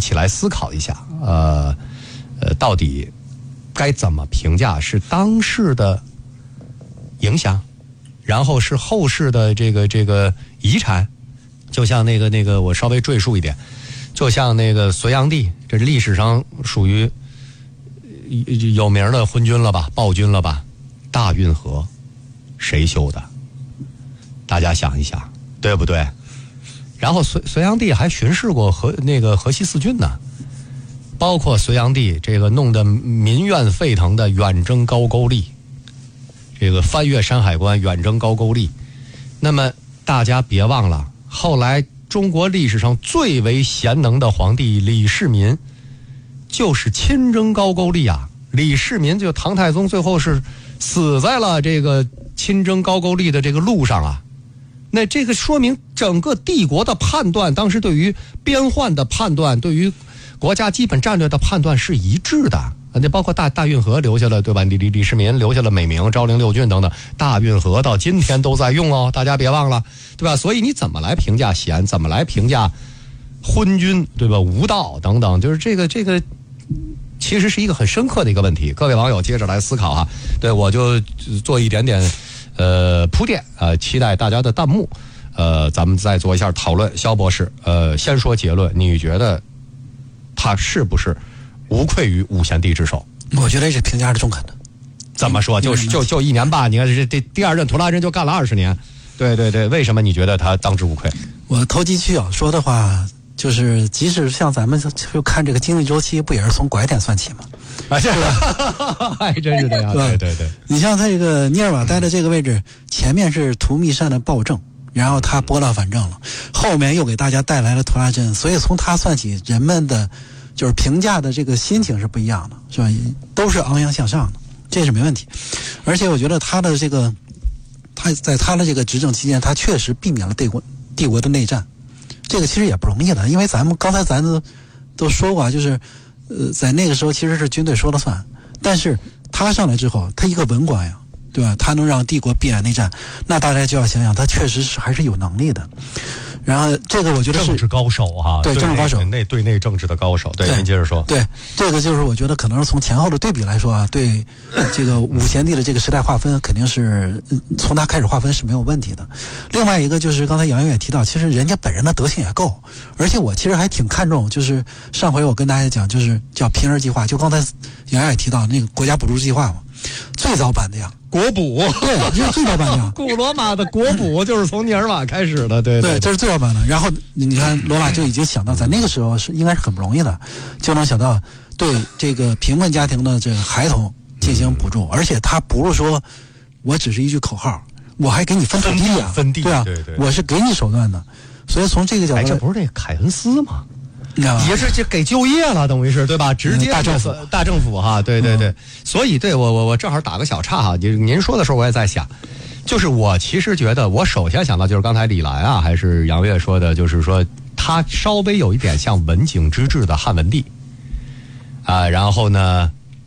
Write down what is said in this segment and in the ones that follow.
起来思考一下，到底该怎么评价？是当世的影响，然后是后世的这个遗产。就像那个，我稍微赘述一点，就像那个隋炀帝，这历史上属于有名的昏君了吧，暴君了吧？大运河谁修的？大家想一想，对不对？然后隋炀帝还巡视过河西四郡呢，包括隋炀帝这个弄得民怨沸腾的远征高句丽，这个翻越山海关远征高句丽。那么大家别忘了，后来中国历史上最为贤能的皇帝李世民就是亲征高句丽啊。李世民就唐太宗最后是死在了这个亲征高句丽的这个路上啊。那这个说明整个帝国的判断，当时对于边患的判断，对于国家基本战略的判断是一致的。那包括大运河留下了，对吧？李世民留下了美名，昭陵六郡等等，大运河到今天都在用哦，大家别忘了，对吧？所以你怎么来评价贤，怎么来评价昏君，对吧？无道等等，就是这个其实是一个很深刻的一个问题。各位网友接着来思考哈，对，我就做一点点铺垫，期待大家的弹幕，咱们再做一下讨论。肖博士，先说结论，你觉得他是不是无愧于五贤帝之首？ 我觉得这评价是中肯的。 怎么说？就1年半，你看这第二任图拉真就干了20年。对对对，为什么你觉得他当之无愧？ 我投机取巧说的话，就是即使像咱们就看这个经济周期，不也是从拐点算起吗？ 是吧？还真是这样。对对对， 你像他这个涅尔瓦待的这个位置，前面是图密善的暴政，然后他拨乱反正了，后面又给大家带来了图拉真，所以从他算起，人们的就是评价的这个心情是不一样的，是吧？都是昂扬向上的，这是没问题。而且我觉得他的这个，他在他的这个执政期间，他确实避免了帝国的内战，这个其实也不容易的，因为刚才咱都说过，就是在那个时候其实是军队说了算，但是他上来之后，他一个文官呀，对吧？他能让帝国避免内战，那大家就要想想，他确实是还是有能力的。然后这个我觉得是政治高手哈， 对，政治高手， 对内政治的高手。对，您接着说。 对，这个就是我觉得可能是从前后的对比来说啊，对这个五贤帝的这个时代划分，肯定是从他开始划分是没有问题的。另外一个就是刚才杨越也提到，其实人家本人的德行也够，而且我其实还挺看重，就是上回我跟大家讲，就是叫平儿计划，就刚才杨越也提到那个国家补助计划嘛，最早版的呀。 国补， 对，这是最早版的。 古罗马的国补就是从涅尔瓦开始的，对对，这是最早版的。然后你看，罗马就已经想到，在那个时候应该是很不容易的，就能想到对这个贫困家庭的这个孩童进行补助，而且他不是说我只是一句口号，我还给你分土地啊， 分地， 对啊， 对对， 我是给你手段的。所以从这个角度， 这不是这个凯恩斯吗？也是这给就业了，等于是对吧？直接大政府哈，对对对。所以对我正好打个小岔哈，您说的时候我也在想，就是我其实觉得我首先想到就是刚才李兰啊还是杨越说的，就是说他稍微有一点像文景之治的汉文帝啊，然后呢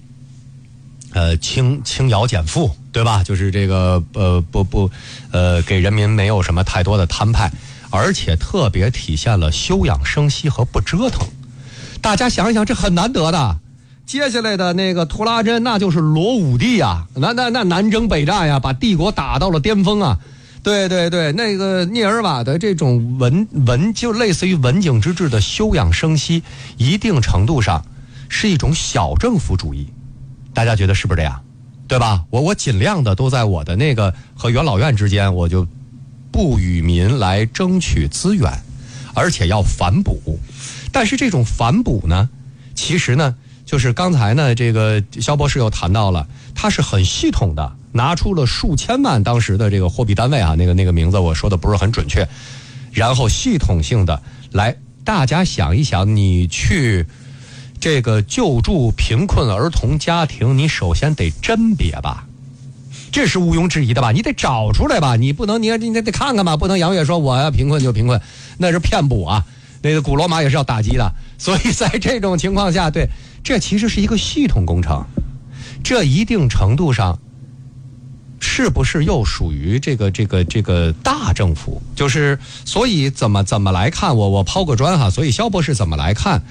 轻徭减负，对吧？就是这个给人民没有什么太多的摊派。而且特别体现了休养生息和不折腾，大家想一想，这很难得的。接下来的那个图拉真，那就是罗武帝啊，那南征北战呀，把帝国打到了巅峰啊。对对对，那个涅尔瓦的这种就类似于文景之治的休养生息，一定程度上是一种小政府主义。大家觉得是不是这样？对吧？我尽量的都在我的那个和元老院之间，我就不与民来争取资源，而且要反哺。但是这种反哺呢，其实呢，就是刚才呢，这个肖博士又谈到了，他是很系统的，拿出了数千万当时的这个货币单位啊，那个名字我说的不是很准确，然后系统性的来，大家想一想，你去这个救助贫困儿童家庭，你首先得甄别吧。这是毋庸置疑的吧？你得找出来吧，你不能，你得看看吧，不能杨越说我要贫困就贫困，那是骗补啊。那个古罗马也是要打击的，所以在这种情况下，对，这其实是一个系统工程，这一定程度上是不是又属于这个大政府？就是所以怎么来看，我抛个砖哈，所以肖博士怎么来看